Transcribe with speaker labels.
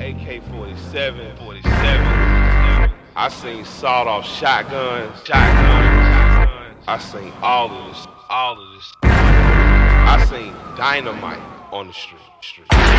Speaker 1: AK-47, 47. I seen sawed-off shotguns. I seen all of this. I seen dynamite on the street.